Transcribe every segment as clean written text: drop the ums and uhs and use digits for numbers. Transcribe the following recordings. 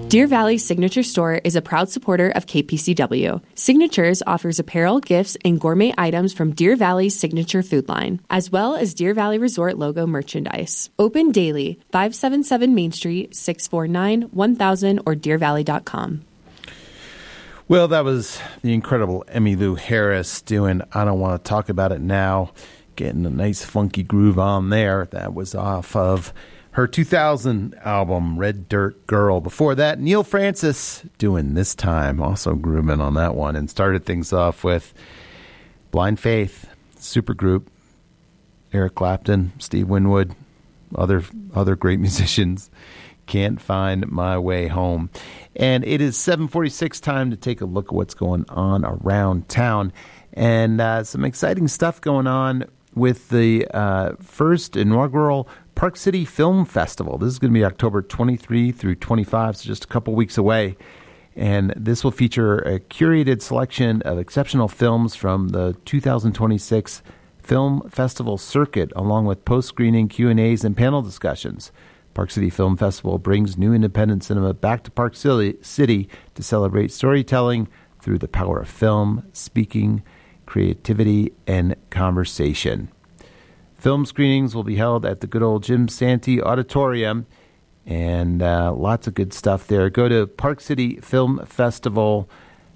Deer Valley Signature Store is a proud supporter of KPCW. Signatures offers apparel, gifts, and gourmet items from Deer Valley's signature food line, as well as Deer Valley Resort logo merchandise. Open daily, 577 Main Street, 649-1000 or deervalley.com. Well, that was the incredible Emmylou Harris doing I Don't Want to Talk About It Now, getting a nice funky groove on there. That was off of her 2000 album, Red Dirt Girl. Before that, Neil Francis doing This Time, also grooving on that one, and started things off with Blind Faith, supergroup, Eric Clapton, Steve Winwood, other great musicians. Can't Find My Way Home. And it is 7:46, time to take a look at what's going on around town. And some exciting stuff going on with the first inaugural Park City Film Festival. This is going to be October 23 through 25, so just a couple weeks away. And this will feature a curated selection of exceptional films from the 2026 Film Festival circuit, along with post-screening Q&As and panel discussions. Park City Film Festival brings new independent cinema back to Park City to celebrate storytelling through the power of film, speaking, creativity, and conversation. Film screenings will be held at the good old Jim Santee Auditorium, and lots of good stuff there. Go to Park City Film Festival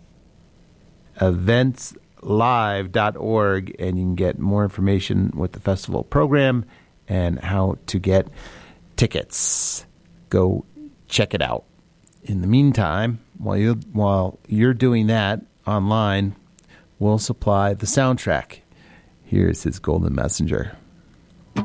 eventslive.org, and you can get more information with the festival program and how to get tickets. Go check it out. In the meantime, while you're doing that online, we'll supply the soundtrack. Here's his Golden Messenger.